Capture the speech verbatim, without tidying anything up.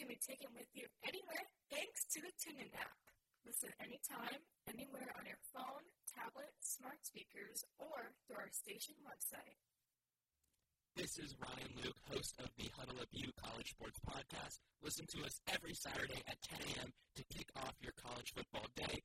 can be taken with you anywhere thanks to the TuneIn app. Listen anytime, anywhere on your phone, tablet, smart speakers, or through our station website. This is Ryan Luke, host of the Huddle Up U College Sports Podcast. Listen to us every Saturday at ten a.m. to kick off your college football day.